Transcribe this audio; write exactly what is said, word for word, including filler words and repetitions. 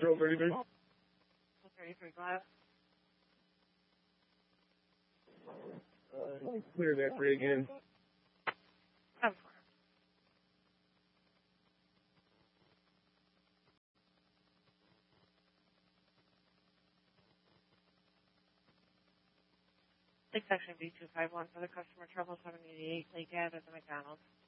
drove or anything. thirty-three glass. Uh, clear that rig in. Of course. Lake section B two five one for the customer trouble seven eighty-eight Lake Ave at the McDonald's.